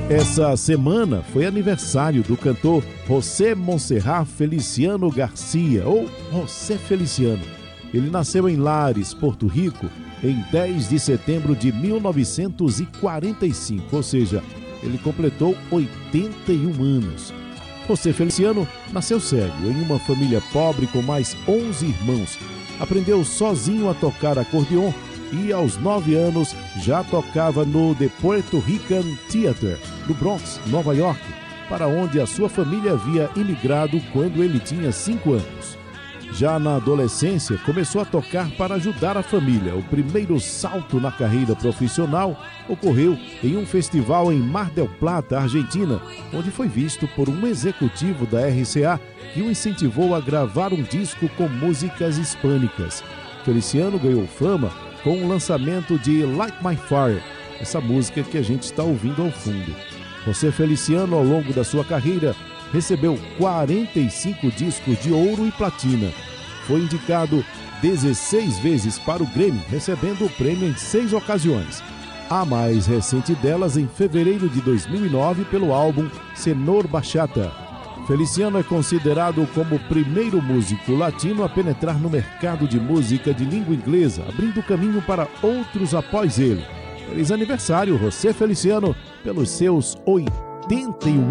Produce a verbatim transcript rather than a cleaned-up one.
Essa semana foi aniversário do cantor José Monserrat Feliciano Garcia, ou José Feliciano. Ele nasceu em Lares, Porto Rico, em dez de setembro de mil novecentos e quarenta e cinco, ou seja, ele completou oitenta e um anos. José Feliciano nasceu cego em uma família pobre com mais onze irmãos. Aprendeu sozinho a tocar acordeon e aos nove anos já tocava no The Puerto Rican Theater, no Bronx, Nova York, para onde a sua família havia imigrado quando ele tinha cinco anos. Já na adolescência, começou a tocar para ajudar a família. O primeiro salto na carreira profissional ocorreu em um festival em Mar del Plata, Argentina, onde foi visto por um executivo da R C A que o incentivou a gravar um disco com músicas hispânicas. Feliciano ganhou fama com o lançamento de Light My Fire, essa música que a gente está ouvindo ao fundo. José Feliciano, ao longo da sua carreira, recebeu quarenta e cinco discos de ouro e platina. Foi indicado dezesseis vezes para o Grammy, recebendo o prêmio em seis ocasiões. A mais recente delas em fevereiro de dois mil e nove pelo álbum Senor Bachata. Feliciano é considerado como o primeiro músico latino a penetrar no mercado de música de língua inglesa, abrindo caminho para outros após ele. Feliz aniversário, José Feliciano, pelos seus oitenta e um